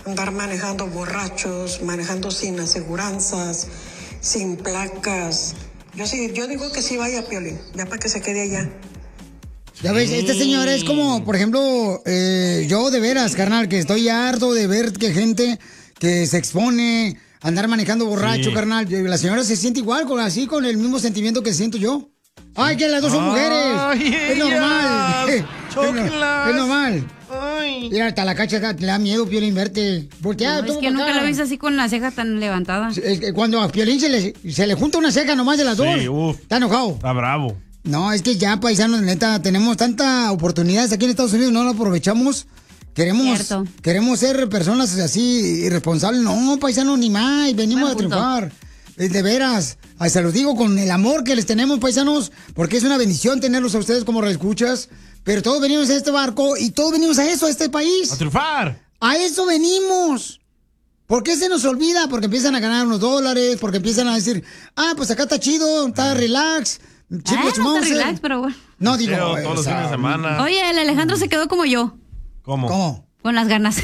andar manejando borrachos, manejando sin aseguranzas, sin placas. Yo digo que sí vaya, Piolín, ya para que se quede allá. Ya ves, este señor es como, por ejemplo, yo de veras, carnal, que estoy harto de ver que gente que se expone a andar manejando borracho, carnal. La señora se siente igual, así con el mismo sentimiento que siento yo. ¡Ay, que las dos son mujeres! Es normal. Es normal. Ay. Mira, hasta la Cacha te da miedo, Piolín, verte. Voltea, no, es que nunca la ves así con la ceja tan levantada. Es que cuando a Piolín se le junta una ceja nomás de las dos, está enojado. Está bravo. No, es que ya, paisanos, neta, tenemos tantas oportunidades aquí en Estados Unidos, no las aprovechamos. Queremos ser personas así irresponsables. No, paisanos, ni más, venimos a triunfar. De veras, se los digo con el amor que les tenemos, paisanos, porque es una bendición tenerlos a ustedes como reescuchas. Pero todos venimos a este barco y todos venimos a eso, a este país. ¡A triunfar! A eso venimos. ¿Por qué se nos olvida? Porque empiezan a ganar unos dólares, porque empiezan a decir, pues acá está chido, está relax. No está relax, pero bueno. No, digo, todos los fines de semana. Oye, el Alejandro se quedó como yo. ¿Cómo? Con las ganas.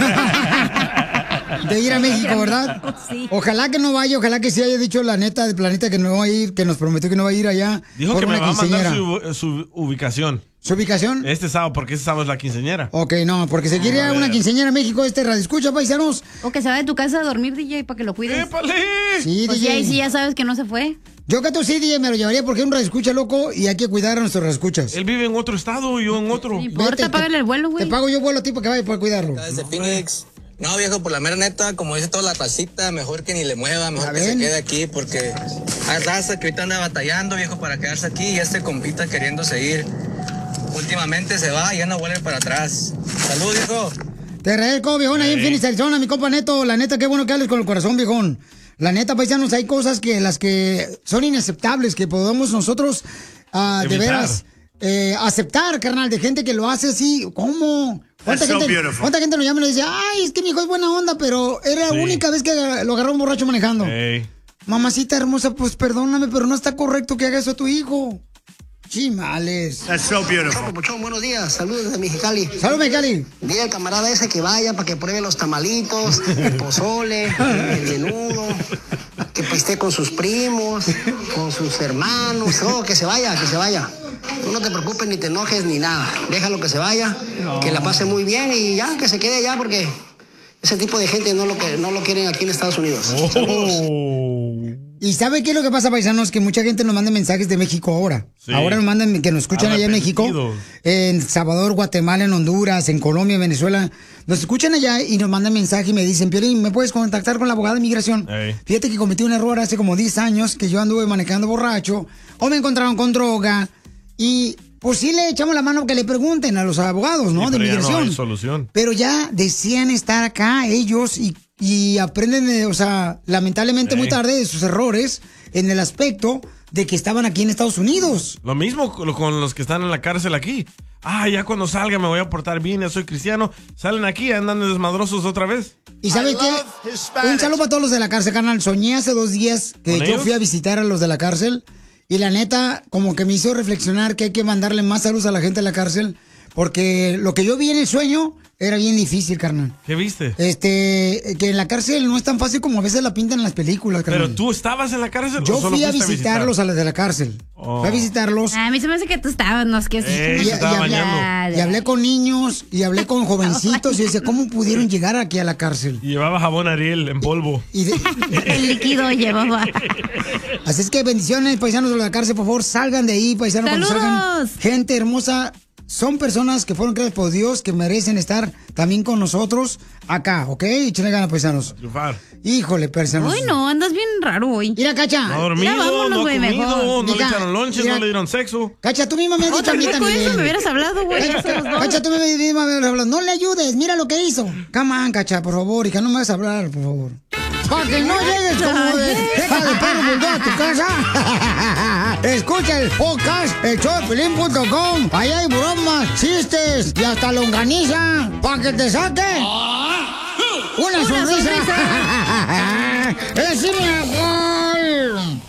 De ir a México, ¿verdad? Sí. Ojalá que no vaya, ojalá que sí haya dicho la neta del planeta que no va a ir, que nos prometió que no va a ir allá. Dijo que me va a mandar su ubicación. ¿Su ubicación? Este sábado, porque este sábado es la quinceañera. Ok, no, porque se quiere ir a una quinceañera a México, radio escucha, paisanos. O que se va de tu casa a dormir, DJ, para que lo cuides. ¡Épale! Sí, pues DJ. ahí sí ya sabes que no se fue. Yo que tú sí, DJ, me lo llevaría porque es un radio escucha loco y hay que cuidar a nuestros radioescuchas. Él vive en otro estado y yo en otro. No importa, págale el vuelo, güey. Te pago yo vuelo a ti para que vaya a poder cuidarlo. Desde Phoenix. No, viejo, por la mera neta, como dice toda la racita, mejor que ni le mueva, mejor que se quede aquí, porque hay raza que ahorita anda batallando, viejo, para quedarse aquí, y este compita queriendo seguir. Últimamente se va y ya no vuelve para atrás. ¡Salud, viejo! Te agradezco, viejón, ahí en Phoenix, Arizona, mi compa Neto. La neta, qué bueno que hables con el corazón, viejón. La neta, paisanos, hay cosas que las que son inaceptables, que podemos nosotros, de veras, aceptar, carnal, de gente que lo hace así. ¿Cómo? ¿Cuánta gente nos llama y nos dice, ay, es que mi hijo es buena onda, pero era la única vez que lo agarró un borracho manejando? Mamacita hermosa, pues perdóname, pero no está correcto que haga eso a tu hijo. Chimales. That's so beautiful. Muchón, buenos días. Saludos desde Mexicali. Saludos, Mexicali. Dile al camarada ese que vaya para que pruebe los tamalitos, el pozole, el menudo, que esté con sus primos, con sus hermanos. Oh, que se vaya, que se vaya. Tú no te preocupes ni te enojes ni nada. Déjalo que se vaya, que la pase muy bien y ya, que se quede allá porque ese tipo de gente no lo quieren aquí en Estados Unidos. Saludos. ¿Y sabe qué es lo que pasa, paisanos? Que mucha gente nos manda mensajes de México ahora. Sí. Ahora nos mandan que nos escuchan allá en México, en Salvador, Guatemala, en Honduras, en Colombia, en Venezuela. Nos escuchan allá y nos mandan mensajes y me dicen, Piolín, ¿me puedes contactar con la abogada de inmigración? Fíjate que cometí un error hace como 10 años que yo anduve manejando borracho o me encontraron con droga y... Pues sí le echamos la mano que le pregunten a los abogados, ¿no? Sí, de inmigración. Ya no hay solución. Pero ya decían estar acá ellos y aprenden, o sea, lamentablemente muy tarde de sus errores en el aspecto de que estaban aquí en Estados Unidos. Lo mismo con los que están en la cárcel aquí. Ya cuando salga me voy a portar bien, ya soy cristiano. Salen aquí, andan desmadrosos otra vez. ¿Y sabe qué? Un saludo para todos los de la cárcel, carnal. Soñé hace 2 días que yo fui a visitar a los de la cárcel. Y la neta, como que me hizo reflexionar que hay que mandarle más saludos a la gente de la cárcel. Porque lo que yo vi en el sueño era bien difícil, carnal. ¿Qué viste? Que en la cárcel no es tan fácil como a veces la pintan en las películas, carnal. ¿Pero tú estabas en la cárcel? Yo fui a visitarlos a los de la cárcel. Fui a visitarlos. A mí se me hace que tú estabas, no es que sí. Y hablé con niños, y hablé con jovencitos, y decía, ¿cómo pudieron llegar aquí a la cárcel? Y llevaba jabón Ariel en polvo. El líquido llevaba. Así es que bendiciones, paisanos de la cárcel, por favor, salgan de ahí, paisanos. ¡Saludos! Cuando salgan, gente hermosa. Son personas que fueron creadas por Dios, que merecen estar también con nosotros acá, ¿ok? Échenle ganas, paisanos. Híjole, paisanos. Uy, no, andas bien raro hoy. Mira, Cacha. No ha dormido, vámonos, no ha güey, comido, mejor. no le echaron lonches, no le dieron sexo. Cacha, tú misma me has dicho a mí también. Eso me hubieras hablado, güey. Cacha, tú misma me hubieras hablado. No le ayudes, mira lo que hizo. Come on, Cacha, por favor, hija, no me vas a hablar, por favor. Para que no llegues como de deja de perro bulldog a tu casa. Escucha el podcast, elshowdepiolín.com. Allá hay bromas, chistes y hasta longaniza. Para que te saque una sonrisa. ¡Es mi amor!